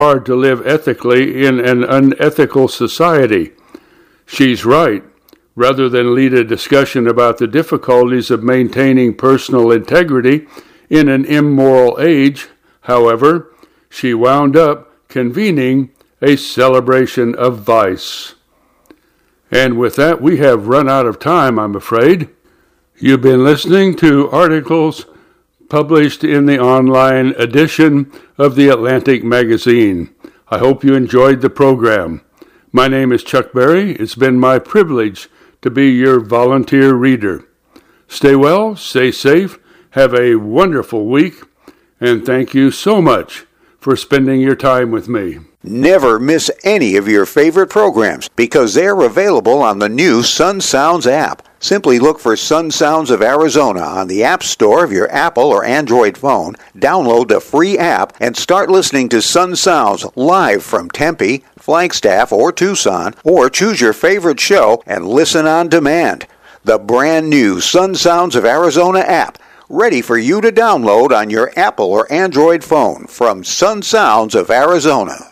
hard to live ethically in an unethical society. She's right. Rather than lead a discussion about the difficulties of maintaining personal integrity in an immoral age, however, she wound up convening a celebration of vice. And with that, we have run out of time, I'm afraid. You've been listening to articles published in the online edition of the Atlantic Magazine. I hope you enjoyed the program. My name is Chuck Berry. It's been my privilege to be your volunteer reader. Stay well, stay safe, have a wonderful week, and thank you so much for spending your time with me. Never miss any of your favorite programs because they're available on the new Sun Sounds app. Simply look for Sun Sounds of Arizona on the App Store of your Apple or Android phone, download the free app, and start listening to Sun Sounds live from Tempe, Flagstaff, or Tucson, or choose your favorite show and listen on demand. The brand new Sun Sounds of Arizona app, ready for you to download on your Apple or Android phone from Sun Sounds of Arizona.